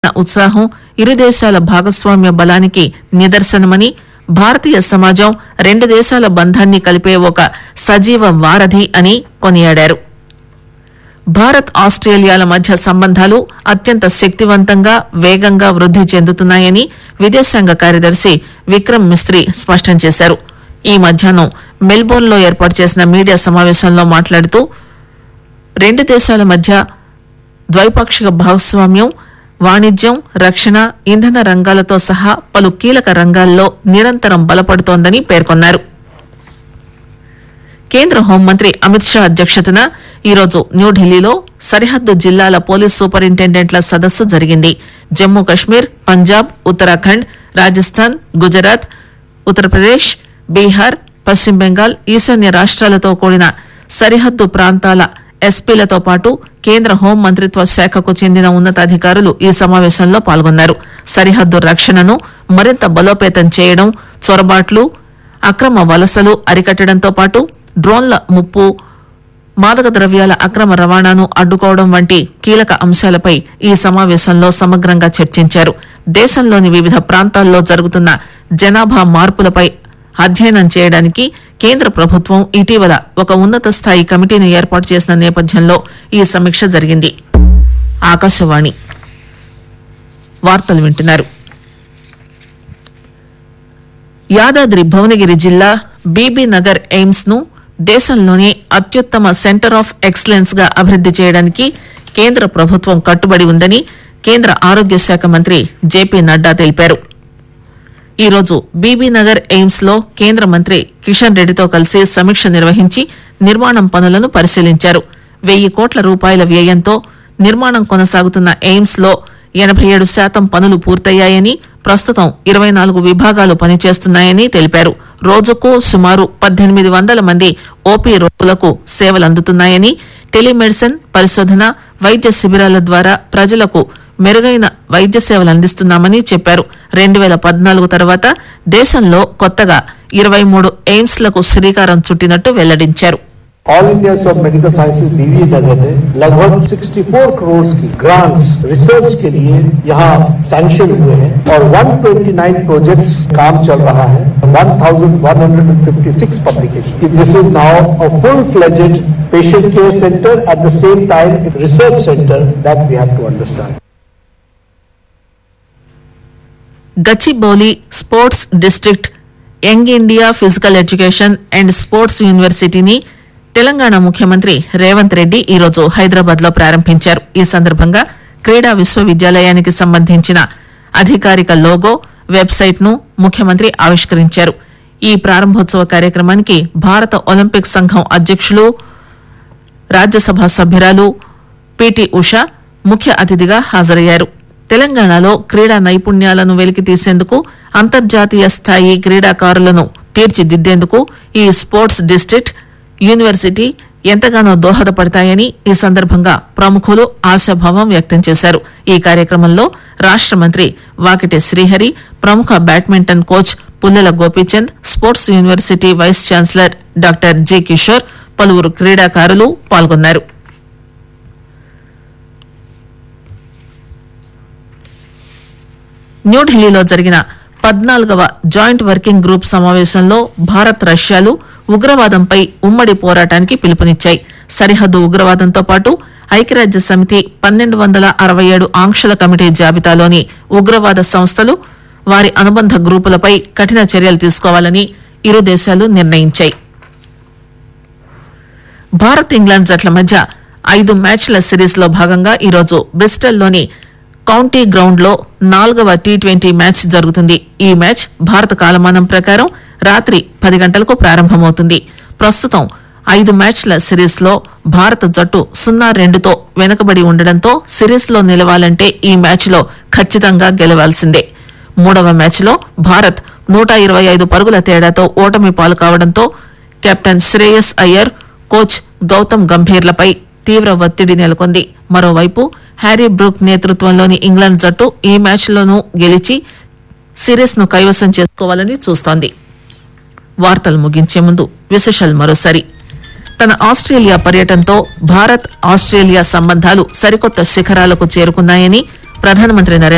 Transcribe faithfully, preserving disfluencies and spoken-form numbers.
ఉత్సాహం ఇరు దేశాల భాగస్వామ్య బలానికి నిదర్శనమని, భారతీయ సమాజం రెండు దేశాల బంధాన్ని కలిపే ఒక సజీవ వారధి అని కొనియాడారు. భారత్ ఆస్ట్రేలియాల మధ్య సంబంధాలు అత్యంత శక్తివంతంగా వేగంగా వృద్ది చెందుతున్నాయని విదేశాంగ కార్యదర్శి విక్రమ్ మిస్త్రీ స్పష్టం చేశారు. ఈ మధ్యాహ్నం మెల్బోర్న్ లో ఏర్పాటు చేసిన మీడియా సమావేశంలో మాట్లాడుతూ రెండు దేశాల మధ్య ద్వైపాక్షిక భాగస్వామ్యం వాణిజ్యం, రక్షణ, ఇంధన రంగాలతో సహా పలు కీలక రంగాల్లో నిరంతరం బలపడుతోందని పేర్కొన్నారు. కేంద్ర హోంమంత్రి అమిత్ షా అధ్యక్షతన ఈరోజు న్యూఢిల్లీలో సరిహద్దు జిల్లాల పోలీస్ సూపరింటెండెంట్ల సదస్సు జరిగింది. జమ్మూ కశ్మీర్, పంజాబ్, ఉత్తరాఖండ్, రాజస్థాన్, గుజరాత్, ఉత్తరప్రదేశ్, బీహార్, పశ్చిమ బెంగాల్, ఈశాన్య రాష్ట్రాలతో కూడిన సరిహద్దు ప్రాంతాల ఎస్పీలతో పాటు కేంద్ర హోం మంత్రిత్వ శాఖకు చెందిన ఉన్నతాధికారులు ఈ సమావేశంలో పాల్గొన్నారు. సరిహద్దు రక్షణను మరింత బలోపేతం చేయడం, చొరబాట్లు, అక్రమ వలసలు అరికట్టడంతో పాటు డ్రోన్ల ముప్పు, మాదక ద్రవ్యాల అక్రమ రవాణాను అడ్డుకోవడం వంటి కీలక అంశాలపై ఈ సమావేశంలో సమగ్రంగా చర్చించారు. దేశంలోని వివిధ ప్రాంతాల్లో జరుగుతున్న జనాభా మార్పులపై అధ్యయనం చేయడానికి కేంద్ర ప్రభుత్వం ఇటీవల ఒక ఉన్నత స్థాయి కమిటీని ఏర్పాటు చేసిన నేపథ్యంలో ఈ సమీక్ష జరిగింది. ఆకాశవాణి వార్తలు వింటున్నారు. యాదాద్రి భువనగిరి జిల్లా బీబీ నగర్ ఎయిమ్స్ ను దేశంలోనే అత్యుత్తమ సెంటర్ ఆఫ్ ఎక్సలెన్స్ గా అభివృద్ది చేయడానికి కేంద్ర ప్రభుత్వం కట్టుబడి ఉందని కేంద్ర ఆరోగ్య శాఖ మంత్రి జేపీ నడ్డా తెలిపారు. ఈరోజు బీబీనగర్ ఎయిమ్స్ లో కేంద్ర మంత్రి కిషన్ రెడ్డితో కలిసి సమీక్ష నిర్వహించి నిర్మాణం పనులను పరిశీలించారు. వెయ్యి కోట్ల రూపాయల వ్యయంతో నిర్మాణం కొనసాగుతున్న ఎయిమ్స్ లో ఎనబై ఏడు శాతం పనులు పూర్తయ్యాయని, ప్రస్తుతం ఇరవై నాలుగు విభాగాలు పనిచేస్తున్నాయని తెలిపారు. రోజుకు సుమారు పద్దెనిమిది వందల మంది ఓపీ రోగులకు సేవలందుతున్నాయని, టెలిమెడిసిన్, పరిశోధన, వైద్య శిబిరాల ద్వారా ప్రజలకు మెరుగైన వైద్య సేవలు అందిస్తున్నామని చెప్పారు. రెండు వేల పద్నాలుగు తర్వాత దేశంలో కొత్తగా ఇరవై మూడు ఎయిమ్స్ లకు శ్రీకారం చుట్టినట్టు వెల్లడించారు. All India of medical sciences बीवी नगर में लगभग चौंसठ करोड़ की ग्रांट्स रिसर्च के लिए यहाँ सैंक्शन हुए हैं और एक सौ उनतीस प्रोजेक्ट्स काम चल रहा है. eleven fifty-six publication. This is now a full fledged patient care centre at the same time research centre that we have to understand. Gachibowli sports district young India physical education and sports యూనివర్సిటీని తెలంగాణ ముఖ్యమంత్రి రేవంత్ రెడ్డి ఈరోజు హైదరాబాద్ లో ప్రారంభించారు. ఈ సందర్భంగా క్రీడా విశ్వవిద్యాలయానికి సంబంధించిన అధికారిక లోగో, వెబ్సైట్ ను ముఖ్యమంత్రి ఆవిష్కరించారు. ఈ ప్రారంభోత్సవ కార్యక్రమానికి భారత ఒలింపిక్ సంఘం అధ్యక్షులు, రాజ్యసభ సభ్యురాలు పిటి ఉషా ముఖ్య అతిథిగా హాజరయ్యారు. తెలంగాణలో క్రీడా నైపుణ్యాలను వెలికి తీసేందుకు, అంతర్జాతీయ స్థాయి క్రీడాకారులను తీర్చిదిద్దేందుకు ఈ స్పోర్ట్స్ డిస్ట్రిక్ట్, యూనివర్సిటీ ఎంతగానో దోహదపడతాయని ఈ సందర్భంగా ప్రముఖులు ఆశాభావం వ్యక్తం చేశారు. ఈ కార్యక్రమంలో రాష్ట మంత్రి వాకిటి శ్రీహరి, ప్రముఖ badminton coach Pullela Gopichand, sports university vice chancellor doctor G Kishore, పలువురు క్రీడాకారులు పాల్గొన్నారు. న్యూఢిల్లీలో జరిగిన పద్నాలుగవ జాయింట్ వర్కింగ్ గ్రూప్ సమావేశంలో భారత్, రష్యాలు ఉగ్రవాదంపై ఉమ్మడి పోరాటానికి పిలుపునిచ్చాయి. సరిహద్దు ఉగ్రవాదంతో పాటు ఐక్యరాజ్య సమితి పన్నెండు వందల అరవై ఏడు ఆంక్షల కమిటీ జాబితాలోని ఉగ్రవాద సంస్థలు, వారి అనుబంధ గ్రూపులపై కఠిన చర్యలు తీసుకోవాలని ఇరు దేశాలు నిర్ణయించాయి. భారత్, ఇంగ్లాండ్ జట్ల మధ్య ఐదు మ్యాచ్ల సిరీస్ లో భాగంగా ఈరోజు బ్రిస్టల్లోని కౌంటీ గ్రౌండ్ లో నాలుగవ టీ ట్వంటీ మ్యాచ్ జరుగుతుంది. ఈ మ్యాచ్ భారత కాలమానం ప్రకారం రాత్రి పది గంటలకు ప్రారంభమవుతుంది. ప్రస్తుతం ఐదు మ్యాచ్ల సిరీస్ లో భారత జట్టు సున్నా రెండుతో వెనుకబడి ఉండడంతో సిరీస్ లో నిలవాలంటే ఈ మ్యాచ్ లో ఖచ్చితంగా గెలవాల్సిందే. మూడవ మ్యాచ్ లో భారత్ నూట ఇరవై ఐదు పరుగుల తేడాతో ఓటమి పాలు కావడంతో కెప్టెన్ శ్రేయస్ అయ్యర్, కోచ్ గౌతమ్ గంభీర్లపై తీవ్ర ఒత్తిడి నెలకొంది. మరోవైపు హ్యారీ బ్రూక్ నేతృత్వంలోని ఇంగ్లాండ్ జట్టు ఈ మ్యాచ్ లోనూ గెలిచి సిరీస్ ను కైవసం చేసుకోవాలని చూస్తోంది. వార్తలు ముగించే ముందు విశేషాలు మరోసారి. తన ఆస్ట్రేలియా పర్యటనతో భారత్, ఆస్ట్రేలియా సంబంధాలు సరికొత్త శిఖరాలకు చేరుకున్నాయని ప్రధానమంత్రి నరేంద్ర